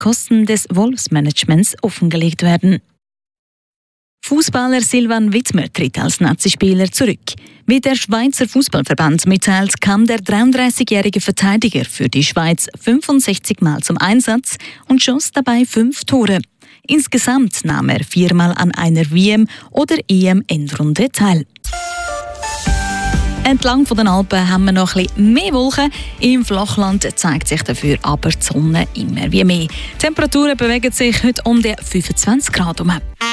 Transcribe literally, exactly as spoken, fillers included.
Kosten des Wolfsmanagements offengelegt werden. Fußballer Silvan Wittmer tritt als Nazispieler zurück. Wie der Schweizer Fußballverband mitteilt, kam der dreiunddreißigjährige Verteidiger für die Schweiz fünfundsechzig Mal zum Einsatz und schoss dabei fünf Tore. Insgesamt nahm er viermal an einer W M- oder E M-Endrunde teil. Entlang von den Alpen haben wir noch ein bisschen mehr Wolken. Im Flachland zeigt sich dafür aber die Sonne immer wie mehr. Die Temperaturen bewegen sich heute um die fünfundzwanzig Grad herum.